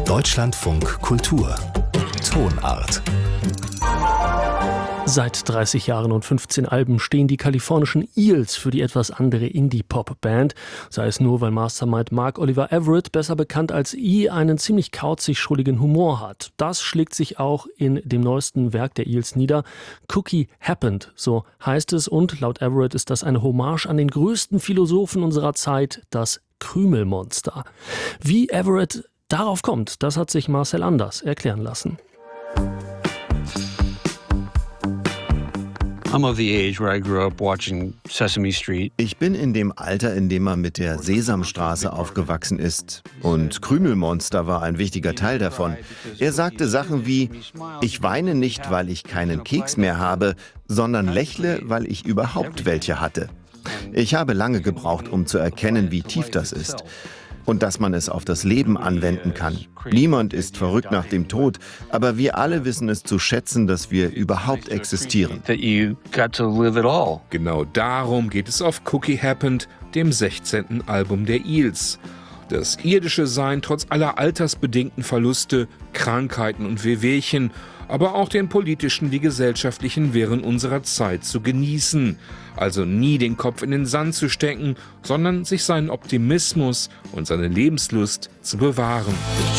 Deutschlandfunk Kultur Tonart. Seit 30 Jahren und 15 Alben stehen die kalifornischen Eels für die etwas andere Indie-Pop-Band. Sei es nur, weil Mastermind Mark Oliver Everett, besser bekannt als E., einen ziemlich kauzig-schrulligen Humor hat. Das schlägt sich auch in dem neuesten Werk der Eels nieder. Cookie Happened, so heißt es. Und laut Everett ist das eine Hommage an den größten Philosophen unserer Zeit, das Krümelmonster. Wie Everett darauf kommt, das hat sich Marcel Anders erklären lassen. Ich bin in dem Alter, in dem man mit der Sesamstraße aufgewachsen ist. Und Krümelmonster war ein wichtiger Teil davon. Er sagte Sachen wie: Ich weine nicht, weil ich keinen Keks mehr habe, sondern lächle, weil ich überhaupt welche hatte. Ich habe lange gebraucht, um zu erkennen, wie tief das ist. Und dass man es auf das Leben anwenden kann. Niemand ist verrückt nach dem Tod, aber wir alle wissen es zu schätzen, dass wir überhaupt existieren. Genau darum geht es auf Cookie Happened, dem 16. Album der Eels. Das irdische Sein trotz aller altersbedingten Verluste, Krankheiten und Wehwehchen, aber auch den politischen wie gesellschaftlichen Wirren unserer Zeit zu genießen. Also nie den Kopf in den Sand zu stecken, sondern sich seinen Optimismus und seine Lebenslust zu bewahren.